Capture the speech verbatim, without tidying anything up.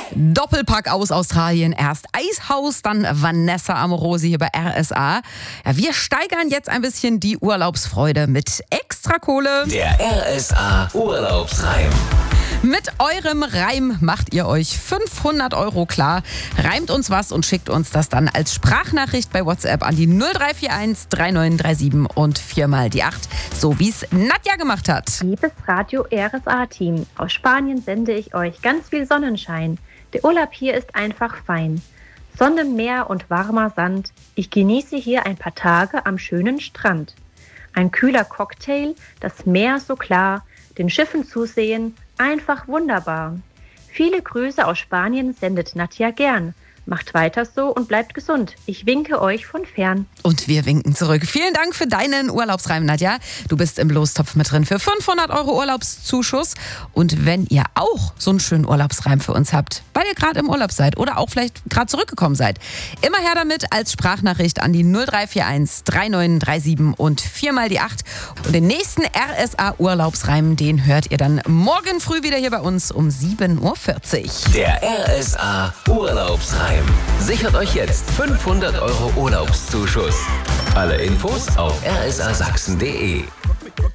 Doppelpack aus Australien. Erst Eishaus, dann Vanessa Amorosi hier bei R S A. Ja, wir steigern jetzt ein bisschen die Urlaubsfreude mit Extrakohle. Der R S A Urlaubsreim. Mit eurem Reim macht ihr euch fünfhundert Euro klar. Reimt uns was und schickt uns das dann als Sprachnachricht bei WhatsApp an die null drei vier eins drei neun drei sieben und viermal die acht, so wie es Nadja gemacht hat. Liebes Radio R S A-Team, aus Spanien sende ich euch ganz viel Sonnenschein. Der Urlaub hier ist einfach fein. Sonne, Meer und warmer Sand. Ich genieße hier ein paar Tage am schönen Strand. Ein kühler Cocktail, das Meer so klar, den Schiffen zusehen, einfach wunderbar. Viele Grüße aus Spanien sendet Nadja gern. Macht weiter so und bleibt gesund. Ich winke euch von fern. Und wir winken zurück. Vielen Dank für deinen Urlaubsreim, Nadja. Du bist im Lostopf mit drin für fünfhundert Euro Urlaubszuschuss. Und wenn ihr auch so einen schönen Urlaubsreim für uns habt, weil ihr gerade im Urlaub seid oder auch vielleicht gerade zurückgekommen seid, immer her damit als Sprachnachricht an die null drei vier eins drei neun drei sieben und viermal die acht. Und den nächsten R S A Urlaubsreim, den hört ihr dann morgen früh wieder hier bei uns um sieben Uhr vierzig. Der R S A Urlaubsreim. Sichert euch jetzt fünfhundert Euro Urlaubszuschuss. Alle Infos auf r s a sachsen punkt d e.